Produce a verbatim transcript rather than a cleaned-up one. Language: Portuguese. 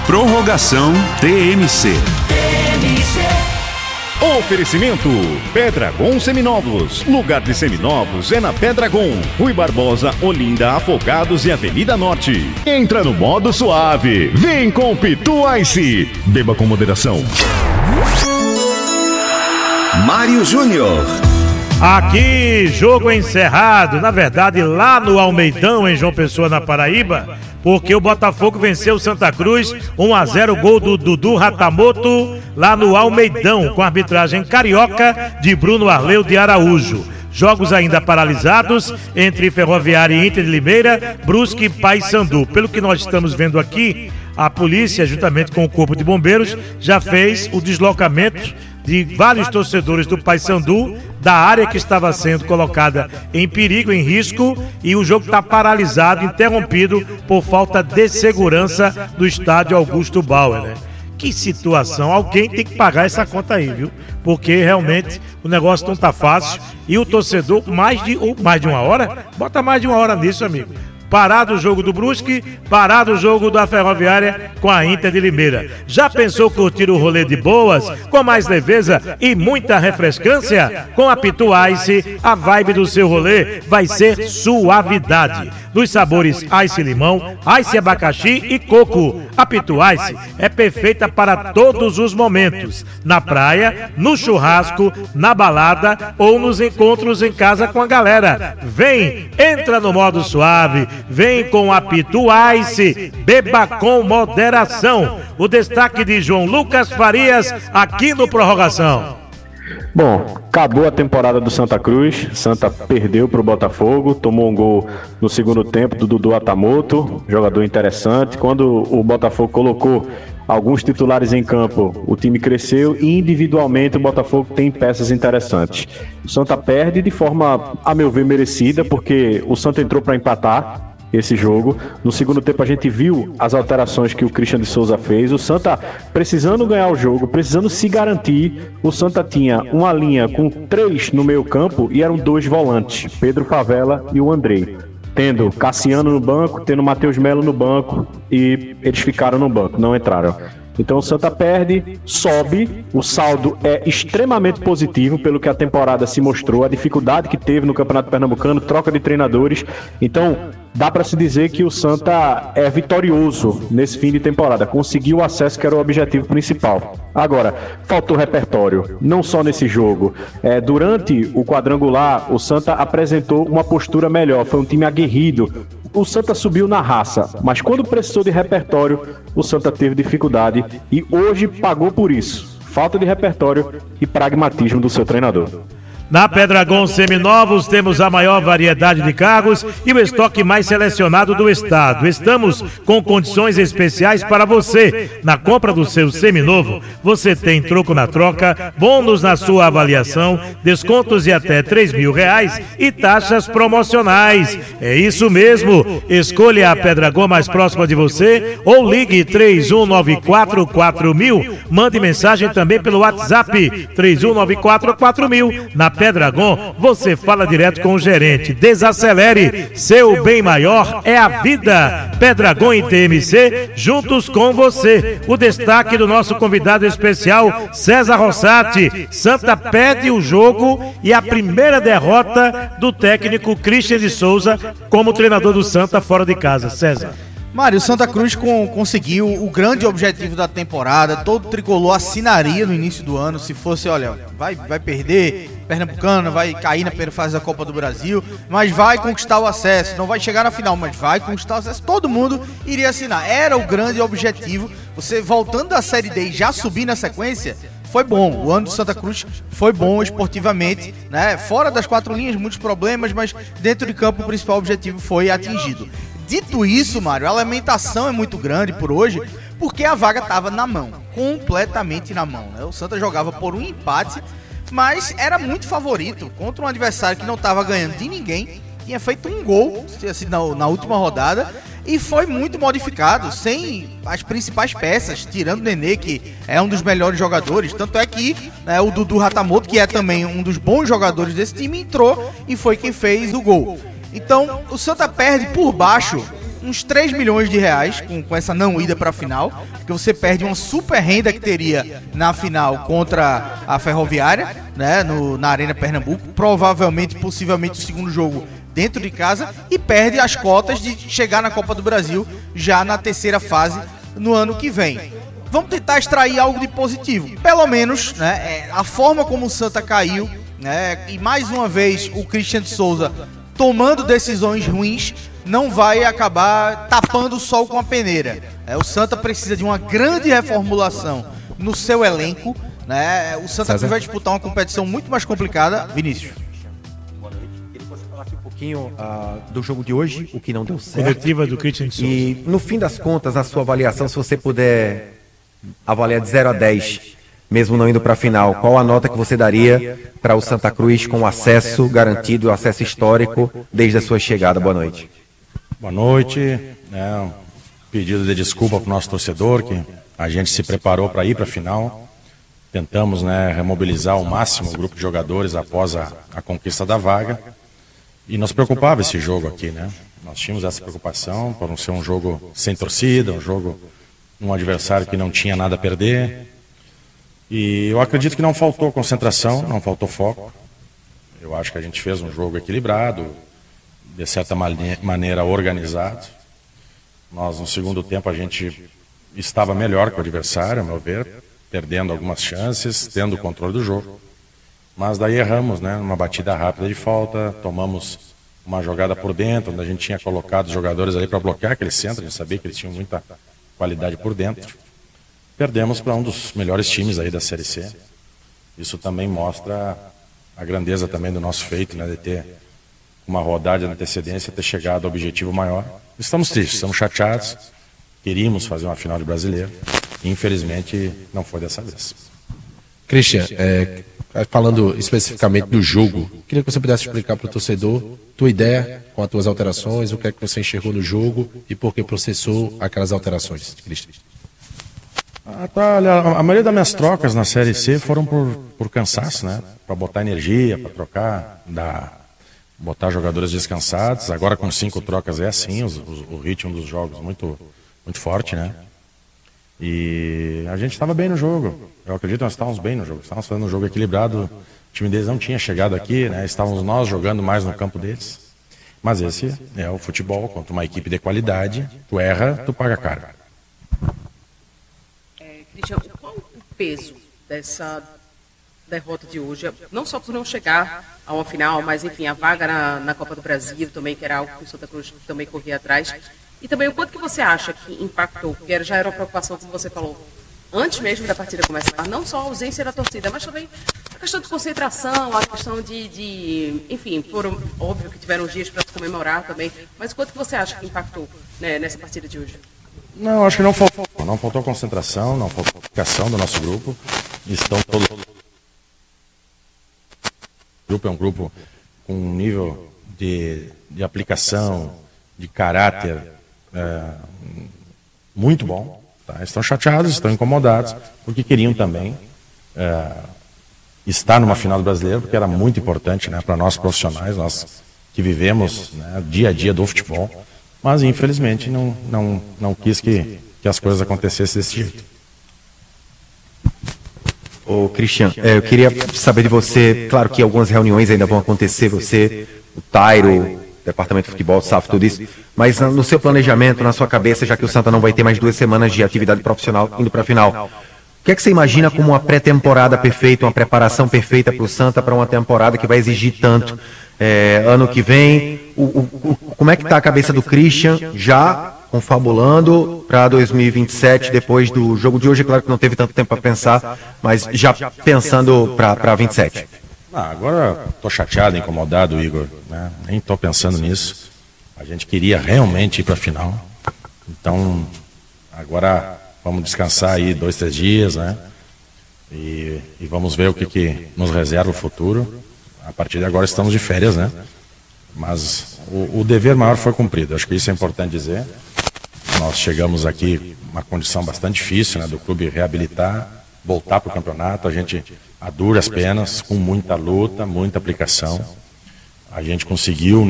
Prorrogação T M C. Oferecimento Pedragon Seminovos. Lugar de seminovos é na Pedragon. Rui Barbosa, Olinda, Afogados e Avenida Norte. Entra no modo suave. Vem com Pitu Ice. Beba com moderação. Mário Júnior. Aqui, jogo encerrado, na verdade lá no Almeidão, em João Pessoa, na Paraíba, porque o Botafogo venceu o Santa Cruz, um a zero, gol do Dudu Ratamoto, lá no Almeidão, com a arbitragem carioca de Bruno Arleu de Araújo. Jogos ainda paralisados entre Ferroviária e Inter de Limeira, Brusque e Paysandu. Pelo que nós estamos vendo aqui, a polícia, juntamente com o Corpo de Bombeiros, já fez o deslocamento de vários torcedores do Paysandu da área que estava sendo colocada em perigo, em risco, e o jogo está paralisado, interrompido por falta de segurança do estádio Augusto Bauer, né? Que situação, alguém tem que pagar essa conta aí, viu? Porque realmente o negócio não tá fácil e o torcedor, mais de, ou mais de uma hora, bota mais de uma hora nisso, amigo. Parado o jogo do Brusque, parado o jogo da Ferroviária com a Inter de Limeira. Já pensou curtir o rolê de boas, com mais leveza e muita refrescância? Com a Pitu Ice, a vibe do seu rolê vai ser suavidade. Dos sabores Ice Limão, Ice Abacaxi e Coco. A Pitu Ice é perfeita para todos os momentos. Na praia, no churrasco, na balada ou nos encontros em casa com a galera. Vem, entra no modo suave. Vem com a Pitu Ice, beba com moderação. O destaque de João Lucas Farias aqui no Prorrogação. Bom, acabou a temporada do Santa Cruz. Santa perdeu para o Botafogo, tomou um gol no segundo tempo do Dudu Ratamoto, jogador interessante. Quando o Botafogo colocou alguns titulares em campo, o time cresceu e individualmente o Botafogo tem peças interessantes. O Santa perde de forma, a meu ver, merecida, porque o Santa entrou para empatar esse jogo. No segundo tempo a gente viu as alterações que o Christian de Souza fez. O Santa precisando ganhar o jogo, precisando se garantir. O Santa tinha uma linha com três no meio campo e eram dois volantes, Pedro Favela e o Andrei, tendo Cassiano no banco, tendo Matheus Melo no banco, e eles ficaram no banco, não entraram. Então o Santa perde, sobe, o saldo é extremamente positivo pelo que a temporada se mostrou, a dificuldade que teve no Campeonato Pernambucano, troca de treinadores. Então dá para se dizer que o Santa é vitorioso nesse fim de temporada, conseguiu o acesso que era o objetivo principal. Agora, faltou repertório, não só nesse jogo. É, durante o quadrangular, o Santa apresentou uma postura melhor, foi um time aguerrido. O Santa subiu na raça, mas quando precisou de repertório, o Santa teve dificuldade e hoje pagou por isso. Falta de repertório e pragmatismo do seu treinador. Na Pedragon Seminovos temos a maior variedade de carros e o estoque mais selecionado do estado. Estamos com condições especiais para você. Na compra do seu seminovo, você tem troco na troca, bônus na sua avaliação, descontos de até três mil reais e taxas promocionais. É isso mesmo. Escolha a Pedragon mais próxima de você ou ligue três um nove quatro quatro mil. Mande mensagem também pelo WhatsApp três um nove quatro quatro mil. Na Pedragon, você fala direto com o gerente. Desacelere, seu bem maior é a vida. Pedragon e T M C, juntos com você. O destaque do nosso convidado especial, César Rossati. Santa perde o jogo e a primeira derrota do técnico Christian de Souza como treinador do Santa fora de casa. César. Mário, Santa Cruz com, conseguiu o grande objetivo da temporada. Todo tricolor assinaria no início do ano se fosse, olha, vai, vai perder Pernambucano, vai cair na primeira fase da Copa do Brasil, mas vai conquistar o acesso. Não vai chegar na final, mas vai conquistar o acesso. Todo mundo iria assinar. Era o grande objetivo. Você voltando da Série D e já subir na sequência, foi bom. O ano do Santa Cruz foi bom esportivamente, né? Fora das quatro linhas, muitos problemas, mas dentro de campo o principal objetivo foi atingido. Dito isso, Mário, a lamentação é muito grande por hoje, porque a vaga estava na mão, completamente na mão, né? O Santa jogava por um empate, mas era muito favorito contra um adversário que não estava ganhando de ninguém, tinha feito um gol assim, na, na última rodada e foi muito modificado, sem as principais peças, tirando o Nenê, que é um dos melhores jogadores. Tanto é que né, o Dudu Ratamoto, que é também um dos bons jogadores desse time, entrou e foi quem fez o gol. Então, o Santa perde por baixo uns três milhões de reais com, com essa não ida para a final, porque você perde uma super renda que teria na final contra a Ferroviária, né, no, na Arena Pernambuco, provavelmente, possivelmente o segundo jogo dentro de casa, e perde as cotas de chegar na Copa do Brasil já na terceira fase no ano que vem. Vamos tentar extrair algo de positivo. Pelo menos, né, a forma como o Santa caiu, né, e mais uma vez o Christian de Souza tomando decisões ruins, não vai acabar tapando o sol com a peneira. É, o Santa precisa de uma grande reformulação no seu elenco, né? O Santa Cruz vai disputar uma competição muito mais complicada. Vinícius. Queria que você falasse um pouquinho uh, do jogo de hoje, o que não deu certo. Coletiva do Christian de Souza. E no fim das contas, a sua avaliação, se você puder avaliar de zero a dez, mesmo não indo para a final, qual a nota que você daria para o Santa Cruz com o acesso garantido, o acesso histórico desde a sua chegada? Boa noite. Boa noite. É, um pedido de desculpa para o nosso torcedor, que a gente se preparou para ir para a final. Tentamos, né, remobilizar ao máximo o grupo de jogadores após a, a conquista da vaga. E nos preocupava esse jogo aqui, né? Nós tínhamos essa preocupação por não ser um jogo sem torcida, um jogo, um adversário que não tinha nada a perder. E eu acredito que não faltou concentração, não faltou foco. Eu acho que a gente fez um jogo equilibrado, de certa maneira organizado. Nós, no segundo tempo, a gente estava melhor que o adversário, a meu ver, perdendo algumas chances, tendo o controle do jogo. Mas daí erramos, né? Numa batida rápida de falta, tomamos uma jogada por dentro, onde a gente tinha colocado os jogadores ali para bloquear aquele centro, a gente sabia que eles tinham muita qualidade por dentro. Perdemos para um dos melhores times aí da Série C. Isso também mostra a grandeza também do nosso feito, né, de ter uma rodada de antecedência, ter chegado ao objetivo maior. Estamos tristes, estamos chateados, queríamos fazer uma final de Brasileiro, e infelizmente não foi dessa vez. Christian, é, falando especificamente do jogo, queria que você pudesse explicar para o torcedor tua ideia com as tuas alterações, o que é que você enxergou no jogo e por que processou aquelas alterações, Christian. Ah, tá, olha, a maioria das minhas trocas na Série C foram por, por cansaço, né? Para botar energia, para trocar, dar, botar jogadores descansados. Agora com cinco trocas é assim, os, os, o ritmo dos jogos muito, muito forte, né? E a gente estava bem no jogo. Eu acredito que nós estávamos bem no jogo. Estávamos fazendo um jogo equilibrado. O time deles não tinha chegado aqui, né? Estávamos nós jogando mais no campo deles. Mas esse é o futebol, contra uma equipe de qualidade. Tu erra, tu paga caro. Christian, qual o peso dessa derrota de hoje? Não só por não chegar a uma final, mas enfim, a vaga na, na Copa do Brasil também, que era algo que o Santa Cruz também corria atrás. E também o quanto que você acha que impactou, porque já era uma preocupação, como você falou, antes mesmo da partida começar, não só a ausência da torcida, mas também a questão de concentração, a questão de, de enfim, foram, óbvio que tiveram dias para se comemorar também, mas o quanto que você acha que impactou, né, nessa partida de hoje? Não, acho que não faltou, não faltou concentração, não faltou aplicação do nosso grupo. Estão todos. O grupo é um grupo com um nível de, de aplicação, de caráter é, muito bom. Tá? Estão chateados, estão incomodados, porque queriam também é, estar numa final do Brasileiro, porque era muito importante, né, para nós profissionais, nós que vivemos, né, dia a dia do futebol. Mas, infelizmente, não, não, não quis que, que as coisas acontecessem desse jeito. Ô, Christian, é, eu queria saber de você, claro que algumas reuniões ainda vão acontecer, você, o Tairo, o Departamento de Futebol, o S A F, tudo isso, mas no seu planejamento, na sua cabeça, já que o Santa não vai ter mais duas semanas de atividade profissional indo para a final, o que é que você imagina como uma pré-temporada perfeita, uma preparação perfeita para o Santa, para uma temporada que vai exigir tanto? É, ano que vem, o, o, o, como é que está a cabeça do Christian já confabulando para dois mil e vinte e sete, depois do jogo de hoje? É claro que não teve tanto tempo para pensar, mas já pensando para vinte e sete. Ah, agora estou chateado, incomodado, Igor, né? Nem estou pensando nisso. A gente queria realmente ir para a final, então agora vamos descansar aí dois, três dias, né? E, e vamos ver o que, que nos reserva o futuro. A partir de agora estamos de férias, né? Mas o, o dever maior foi cumprido. Acho que isso é importante dizer. Nós chegamos aqui uma condição bastante difícil, né, do clube reabilitar, voltar para o campeonato. A gente, a duras penas, com muita luta, muita aplicação, a gente conseguiu